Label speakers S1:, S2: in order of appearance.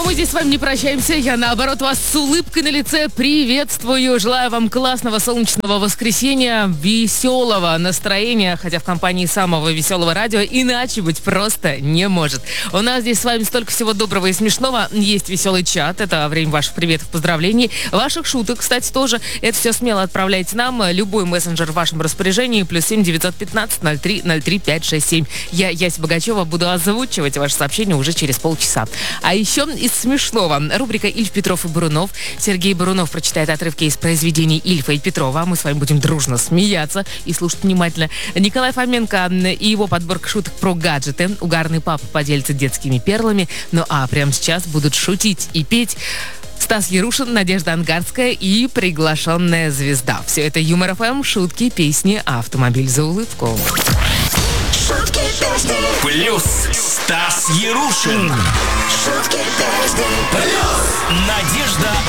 S1: мы здесь с вами не прощаемся. Я, наоборот, вас с улыбкой на лице приветствую. Желаю вам классного солнечного воскресенья, веселого настроения, хотя в компании самого веселого радио иначе быть просто не может. У нас здесь с вами столько всего доброго и смешного. Есть веселый чат, это время ваших приветов, поздравлений, ваших шуток, кстати, тоже. Это все смело отправляйте нам. Любой мессенджер в вашем распоряжении. +7 915 03 03 567. Я, Яся Богачева, буду озвучивать ваши сообщения уже через полчаса. А еще из смешного. Рубрика «Ильф, Петров и Бурунов». Сергей Бурунов прочитает отрывки из произведений Ильфа и Петрова. Мы с вами будем дружно смеяться и слушать внимательно. Николай Фоменко и его подборка шуток про гаджеты. Угарный папа поделится детскими перлами. Ну а прямо сейчас будут шутить и петь Стас Ярушин, Надежда Ангарская и приглашенная звезда. Все это Юмор ФМ, шутки, песни, автомобиль за улыбку.
S2: Шутки, песни.
S3: Плюс Стас Ярушин.
S2: Шутки, песни.
S3: Плюс Надежда